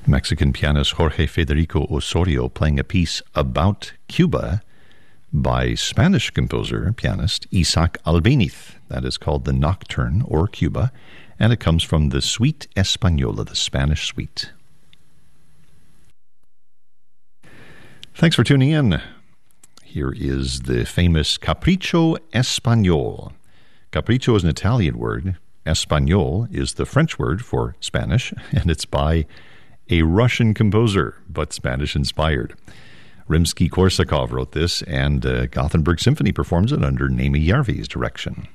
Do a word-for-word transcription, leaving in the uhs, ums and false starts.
Mexican pianist Jorge Federico Osorio playing a piece about Cuba by Spanish composer, pianist Isaac Albeniz. That is called the Nocturne, or Cuba, and it comes from the Suite Española, the Spanish suite. Thanks for tuning in. Here is the famous Capriccio Español. Capriccio is an Italian word. Español is the French word for Spanish, and it's by a Russian composer, but Spanish-inspired. Rimsky-Korsakov wrote this, and uh, Gothenburg Symphony performs it under Naimi Järvi's direction.